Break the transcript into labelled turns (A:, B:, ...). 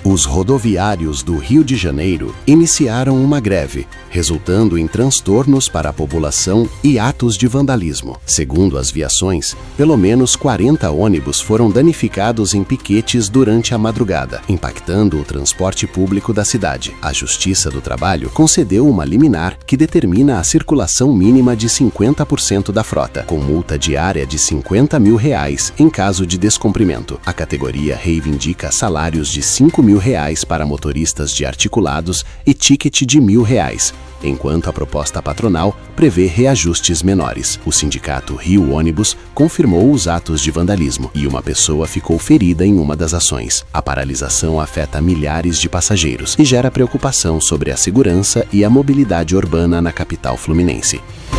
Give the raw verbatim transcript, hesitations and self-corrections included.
A: Os rodoviários do Rio de Janeiro iniciaram uma greve, resultando em transtornos para a população e atos de vandalismo. Segundo as viações, pelo menos quarenta ônibus foram danificados em piquetes durante a madrugada, impactando o transporte público da cidade. A Justiça do Trabalho concedeu uma liminar que determina a circulação mínima de cinquenta por cento da frota, com multa diária de cinquenta mil reais em caso de descumprimento. A categoria reivindica salários de cinco mil reais para motoristas de articulados e ticket de mil reais, enquanto a proposta patronal prevê reajustes menores. O sindicato Rio Ônibus confirmou os atos de vandalismo e uma pessoa ficou ferida em uma das ações. A paralisação afeta milhares de passageiros e gera preocupação sobre a segurança e a mobilidade urbana na capital fluminense.